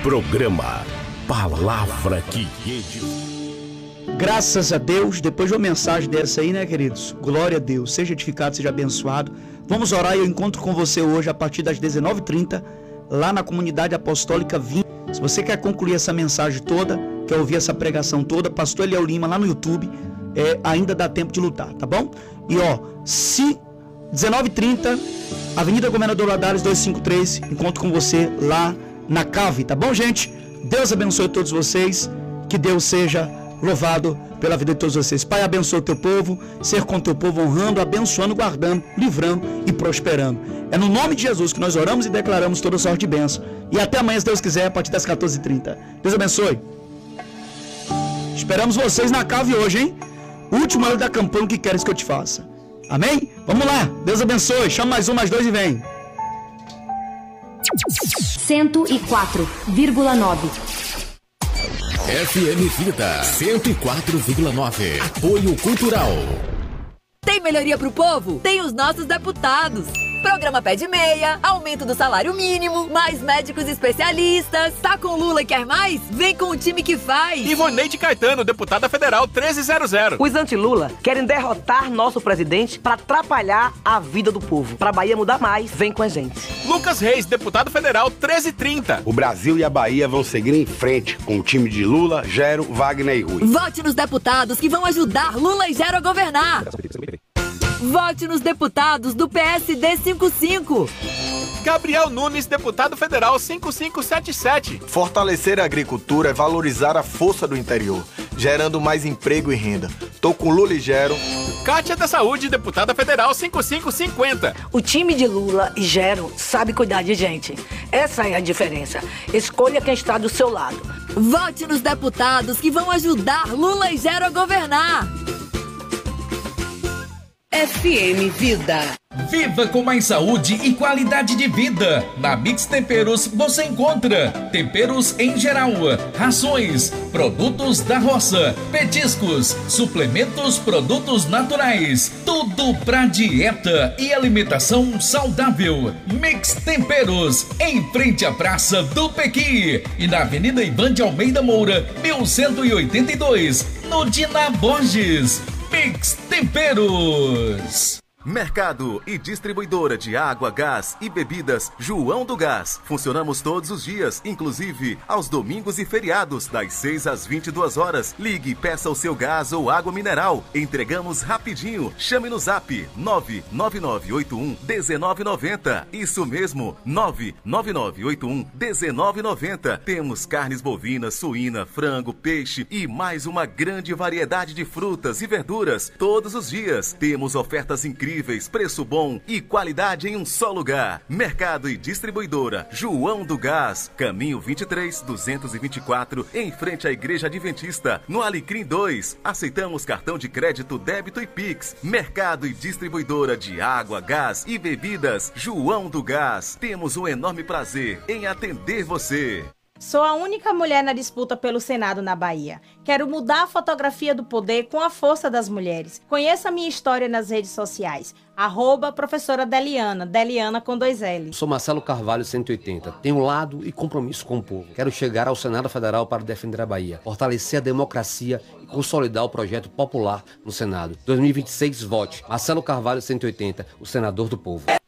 Programa Palavra que Edifica. Graças a Deus, depois de uma mensagem dessa aí, né, queridos? Glória a Deus, seja edificado, seja abençoado. Vamos orar e eu encontro com você hoje a partir das 19h30, lá na Comunidade Apostólica 20. Se você quer concluir essa mensagem toda, quer ouvir essa pregação toda, Pastor Eliel Lima lá no YouTube, ainda dá tempo de lutar, tá bom? E se 19h30, Avenida Governador Valadares 253, encontro com você lá na CAV, tá bom, gente? Deus abençoe todos vocês, que Deus seja louvado pela vida de todos vocês. Pai, abençoa o teu povo, ser com o teu povo honrando, abençoando, guardando, livrando e prosperando. É no nome de Jesus que nós oramos e declaramos toda sorte de bênção. E até amanhã, se Deus quiser, a partir das 14h30. Deus abençoe. Esperamos vocês na CAV hoje, hein? Último ano da campanha, o que queres que eu te faça? Amém? Vamos lá, Deus abençoe. Chama mais um, mais dois e vem. 104,9 FM Vida 104,9. Apoio Cultural. Tem melhoria pro povo? Tem os nossos deputados. Programa Pé de Meia, aumento do salário mínimo, mais médicos especialistas. Tá com Lula e quer mais? Vem com o time que faz. Ivoneide Caetano, deputada federal 1300. Os anti-Lula querem derrotar nosso presidente para atrapalhar a vida do povo. Pra Bahia mudar mais, vem com a gente. Lucas Reis, deputado federal 1330. O Brasil e a Bahia vão seguir em frente com o time de Lula, Gero, Wagner e Rui. Vote nos deputados que vão ajudar Lula e Gero a governar. Vote nos deputados do PSD 55. Gabriel Nunes, deputado federal 5577. Fortalecer a agricultura é valorizar a força do interior, gerando mais emprego e renda. Tô com Lula e Gero. Kátia da Saúde, deputada federal 5550. O time de Lula e Gero sabe cuidar de gente. Essa é a diferença. Escolha quem está do seu lado. Vote nos deputados que vão ajudar Lula e Gero a governar. FM Vida. Viva com mais saúde e qualidade de vida. Na Mix Temperos você encontra temperos em geral, rações, produtos da roça, petiscos, suplementos, produtos naturais. Tudo pra dieta e alimentação saudável. Mix Temperos, em frente à Praça do Pequi e na Avenida Ivan de Almeida Moura, 1182, no Dina Borges. Mix Temperos. Mercado e distribuidora de água, gás e bebidas João do Gás. Funcionamos todos os dias, inclusive aos domingos e feriados, das 6 às 22 horas. Ligue e peça o seu gás ou água mineral. Entregamos rapidinho. Chame no zap 99981-1990. Isso mesmo, 99981-1990. Temos carnes bovinas, suína, frango, peixe e mais uma grande variedade de frutas e verduras todos os dias. Temos ofertas incríveis, preço bom e qualidade em um só lugar. Mercado e distribuidora João do Gás, caminho 23-224, em frente à Igreja Adventista, no Alecrim 2. Aceitamos cartão de crédito, débito e Pix. Mercado e distribuidora de água, gás e bebidas João do Gás. Temos um enorme prazer em atender você. Sou a única mulher na disputa pelo Senado na Bahia. Quero mudar a fotografia do poder com a força das mulheres. Conheça a minha história nas redes sociais. @professora Deliana, Deliana com 2 L. Sou Marcelo Carvalho 180. Tenho lado e compromisso com o povo. Quero chegar ao Senado Federal para defender a Bahia, fortalecer a democracia e consolidar o projeto popular no Senado. 2026, vote. Marcelo Carvalho 180, o senador do povo.